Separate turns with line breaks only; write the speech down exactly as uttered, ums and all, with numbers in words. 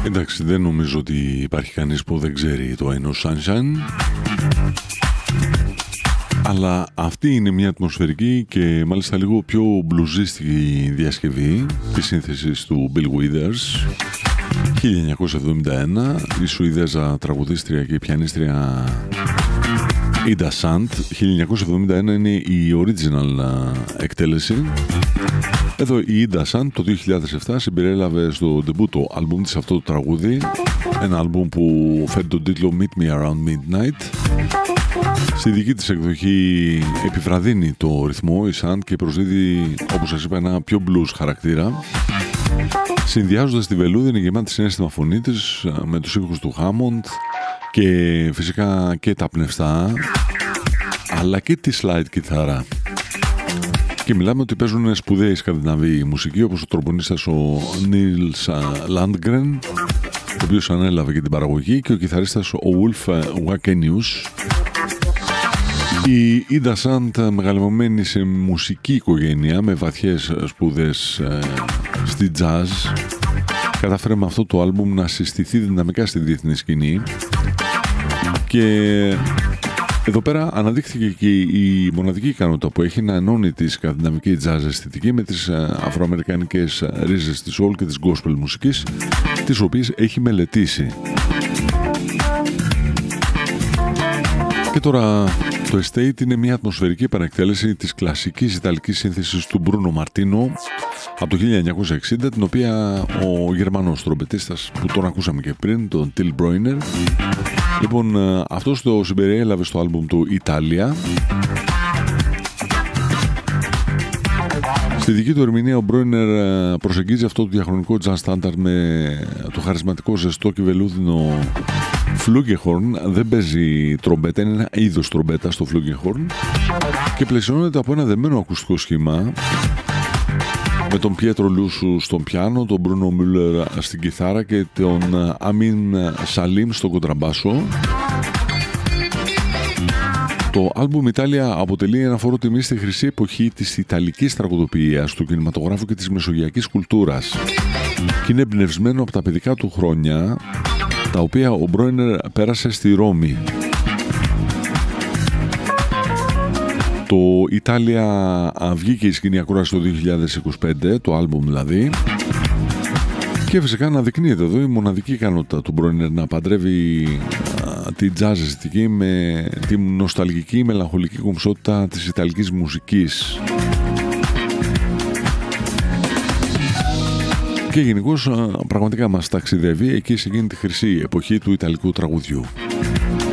Εντάξει, δεν νομίζω ότι υπάρχει κανείς που δεν ξέρει το I Know Sunshine, αλλά αυτή είναι μια ατμοσφαιρική και μάλιστα λίγο πιο μπλουζίστικη διασκευή της σύνθεσης του Bill Withers χίλια εννιακόσια εβδομήντα ένα. Η Σουηδέζα τραγουδίστρια και πιανίστρια Ida Sand. χίλια εννιακόσια εβδομήντα ένα είναι η original εκτέλεση. Εδώ η Ida Sand το δύο χιλιάδες επτά συμπεριέλαβε στο ντεμπούτο άλμπουμ της αυτό το τραγούδι, ένα άλμπουμ που φέρει τον τίτλο Meet Me Around Midnight. Στη δική της εκδοχή επιβραδύνει το ρυθμό η Sand και προσδίδει, όπως σας είπα, ένα πιο blues χαρακτήρα. Συνδυάζοντας τη βελούδινη γεμάτη συναίσθημα φωνή της με τους ήχους του Hammond και φυσικά και τα πνευστά, αλλά και τη slide κιθάρα. Και μιλάμε ότι παίζουν σπουδαίοι σκανδιναβοί μουσικοί, όπως ο τρομπονίστας ο Nils Landgren, ο οποίος ανέλαβε και την παραγωγή, και ο κιθαρίστας ο Wolf Wakenius. Η Ida Sand, μεγαλωμένη σε μουσική οικογένεια με βαθιές σπουδές ε, στη jazz, κατάφερε με αυτό το άλμπουμ να συστηθεί δυναμικά στη διεθνή σκηνή, και εδώ πέρα αναδείχθηκε και η μοναδική ικανότητα που έχει να ενώνει τη σκανδιναβική jazz αισθητική με τις αφροαμερικανικές ρίζες της soul και της gospel μουσικής, τις οποίες έχει μελετήσει. Και τώρα το Estate είναι μια ατμοσφαιρική επανεκτέλεση της κλασικής ιταλικής σύνθεσης του Bruno Martino από το χίλια εννιακόσια εξήντα, την οποία ο Γερμανός τρομπετίστας που τον ακούσαμε και πριν, τον Till Breuer, λοιπόν, αυτός το συμπεριέλαβε στο άλμπουμ του Italia. Στη δική του ερμηνεία ο Breuer προσεγγίζει αυτό το διαχρονικό jazz standard με το χαρισματικό ζεστό και βελούδινο Flugelhorn. Δεν παίζει τρομπέτα, είναι ένα είδος τρομπέτα στο Flugelhorn, και πλαισιώνεται από ένα δεμένο ακουστικό σχήμα με τον Pietro Lusu στον πιάνο, τον Bruno Müller στην κιθάρα και τον Amin Salim στον κοντραμπάσο. Το άλμπουμ Italia αποτελεί ένα φόρο τιμή στη χρυσή εποχή της ιταλικής τραγουδοποιίας, του κινηματογράφου και της μεσογειακής κουλτούρας, και είναι εμπνευσμένο από τα παιδικά του χρόνια, τα οποία ο Breuer πέρασε στη Ρώμη. Το Italia βγήκε η σκηνή ακρόαση το δύο χιλιάδες είκοσι πέντε, το άλμπουμ δηλαδή, και φυσικά αναδεικνύεται εδώ η μοναδική ικανότητα του Breuer να παντρεύει τη jazz αισθητική με τη νοσταλγική μελαγχολική κομψότητα της ιταλικής μουσικής. Και γενικώς πραγματικά μας ταξιδεύει εκεί σε εκείνη τη χρυσή εποχή του ιταλικού τραγουδιού.